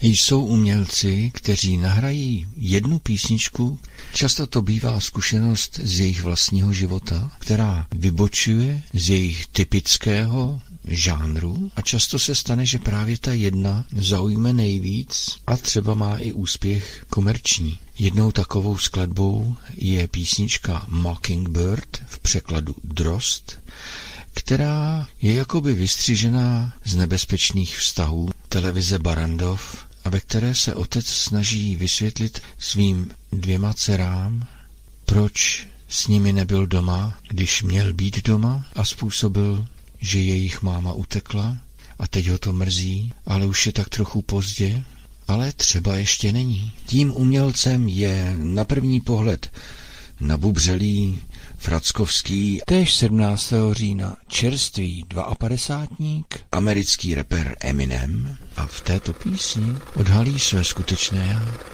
Jsou umělci, kteří nahrají jednu písničku, často to bývá zkušenost z jejich vlastního života, která vybočuje z jejich typického žánru a často se stane, že právě ta jedna zaujme nejvíc a třeba má i úspěch komerční. Jednou takovou skladbou je písnička Mockingbird, v překladu Drozd, která je jakoby vystřižená z nebezpečných vztahů televize Barrandov a ve které se otec snaží vysvětlit svým 2 dcerám, proč s nimi nebyl doma, když měl být doma, a způsobil, že jejich máma utekla a teď ho to mrzí, ale už je tak trochu pozdě, ale třeba ještě není. Tím umělcem je na první pohled nabubřelý frackovský, též 17. října čerstvý 52-tník, americký rapper Eminem, a v této písni odhalí své skutečné já.